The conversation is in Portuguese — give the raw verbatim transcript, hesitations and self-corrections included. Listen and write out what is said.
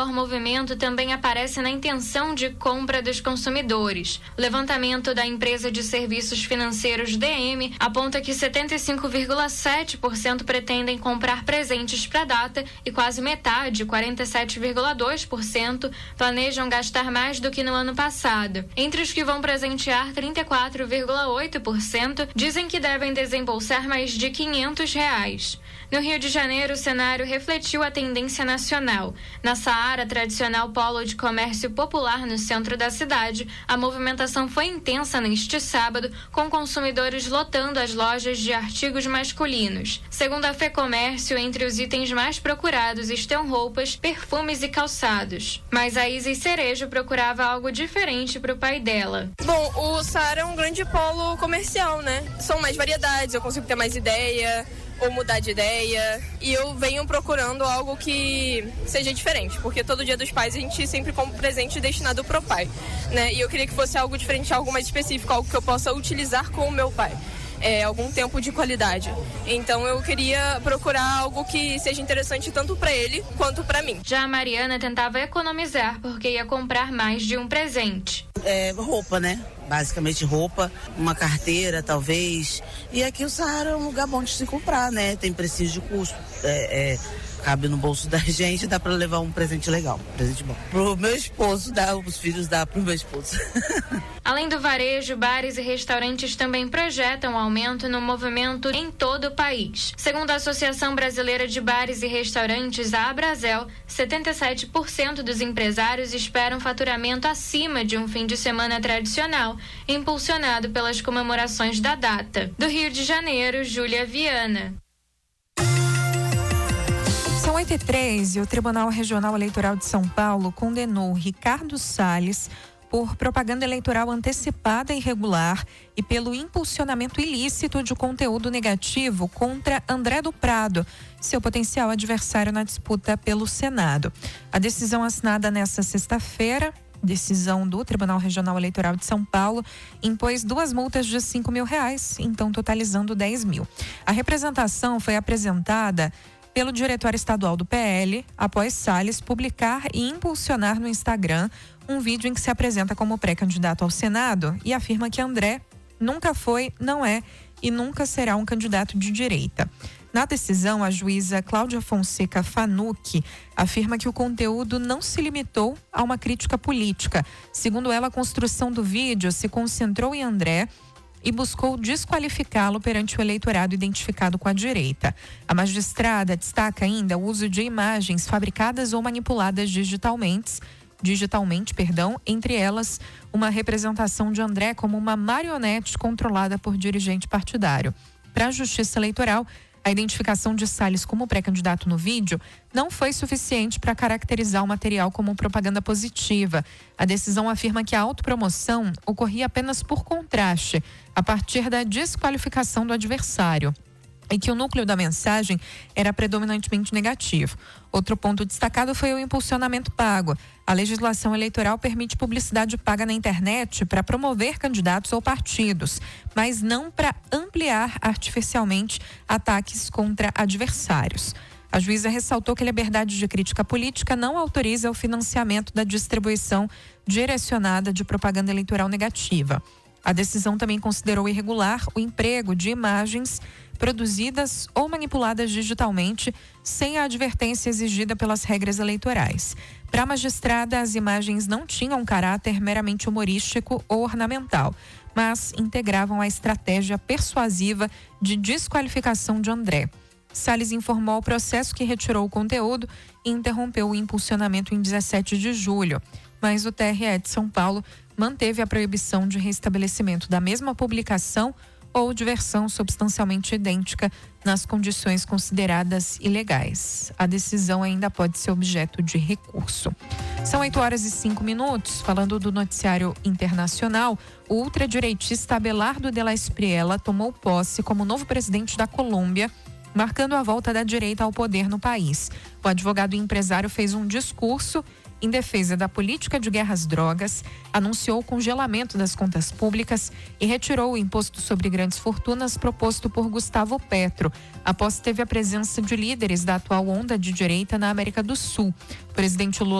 maior movimento também aparece na intenção de compra dos consumidores. O levantamento da empresa de serviços financeiros D M aponta que setenta e cinco vírgula sete por cento pretendem comprar presentes para a data e quase metade, quarenta e sete vírgula dois por cento, planejam gastar mais do que no ano passado. Entre os que vão presentear, trinta e quatro vírgula oito por cento dizem que devem desembolsar mais de quinhentos reais. No Rio de Janeiro, o cenário refletiu a tendência nacional. Na Saara, tradicional polo de comércio popular no centro da cidade, a movimentação foi intensa neste sábado, com consumidores lotando as lojas de artigos masculinos. Segundo a Fecomércio, entre os itens mais procurados estão roupas, perfumes e calçados. Mas a Isis Cerejo procurava algo diferente para o pai dela. Bom, o Saara é um grande polo comercial, né? São mais variedades, eu consigo ter mais ideia ou mudar de ideia, e eu venho procurando algo que seja diferente, porque todo Dia dos Pais a gente sempre compra presente destinado pro pai, né? E eu queria que fosse algo diferente, algo mais específico, algo que eu possa utilizar com o meu pai. É, algum tempo de qualidade. Então eu queria procurar algo que seja interessante tanto para ele quanto para mim. Já a Mariana tentava economizar porque ia comprar mais de um presente. É, roupa, né? Basicamente roupa, uma carteira talvez. E aqui o Saara é um lugar bom de se comprar, né? Tem prestígio de custo. É, é, cabe no bolso da gente, dá para levar um presente legal, um presente bom. Pro meu esposo, dá, os filhos dá pro meu esposo. Além do varejo, bares e restaurantes também projetam aumento no movimento em todo o país. Segundo a Associação Brasileira de Bares e Restaurantes, a Abrazel, setenta e sete por cento dos empresários esperam faturamento acima de um fim de semana tradicional, impulsionado pelas comemorações da data. Do Rio de Janeiro, Júlia Viana. São oito e três e o Tribunal Regional Eleitoral de São Paulo condenou Ricardo Salles por propaganda eleitoral antecipada e irregular e pelo impulsionamento ilícito de conteúdo negativo contra André do Prado, seu potencial adversário na disputa pelo Senado. A decisão assinada nesta sexta-feira, decisão do Tribunal Regional Eleitoral de São Paulo, impôs duas multas de cinco mil reais, então totalizando dez mil. A representação foi apresentada pelo Diretório Estadual do P L, após Salles publicar e impulsionar no Instagram um vídeo em que se apresenta como pré-candidato ao Senado e afirma que André nunca foi, não é e nunca será um candidato de direita. Na decisão, a juíza Cláudia Fonseca Fanucchi afirma que o conteúdo não se limitou a uma crítica política. Segundo ela, a construção do vídeo se concentrou em André e buscou desqualificá-lo perante o eleitorado identificado com a direita. A magistrada destaca ainda o uso de imagens fabricadas ou manipuladas digitalmente, digitalmente, perdão, entre elas uma representação de André como uma marionete controlada por dirigente partidário. Para a Justiça Eleitoral, a identificação de Salles como pré-candidato no vídeo não foi suficiente para caracterizar o material como propaganda positiva. A decisão afirma que a autopromoção ocorria apenas por contraste, a partir da desqualificação do adversário, e que o núcleo da mensagem era predominantemente negativo. Outro ponto destacado foi o impulsionamento pago. A legislação eleitoral permite publicidade paga na internet para promover candidatos ou partidos, mas não para ampliar artificialmente ataques contra adversários. A juíza ressaltou que a liberdade de crítica política não autoriza o financiamento da distribuição direcionada de propaganda eleitoral negativa. A decisão também considerou irregular o emprego de imagens produzidas ou manipuladas digitalmente sem a advertência exigida pelas regras eleitorais. Para a magistrada, as imagens não tinham caráter meramente humorístico ou ornamental, mas integravam a estratégia persuasiva de desqualificação de André. Salles informou ao processo que retirou o conteúdo e interrompeu o impulsionamento em dezessete de julho, mas o T R E de São Paulo manteve a proibição de restabelecimento da mesma publicação ou de versão substancialmente idêntica nas condições consideradas ilegais. A decisão ainda pode ser objeto de recurso. São oito horas e cinco minutos. Falando do noticiário internacional, o ultradireitista Abelardo de la Espriella tomou posse como novo presidente da Colômbia, marcando a volta da direita ao poder no país. O advogado e empresário fez um discurso em defesa da política de guerra às drogas, anunciou o congelamento das contas públicas e retirou o imposto sobre grandes fortunas proposto por Gustavo Petro, após teve a presença de líderes da atual onda de direita na América do Sul. O presidente Lula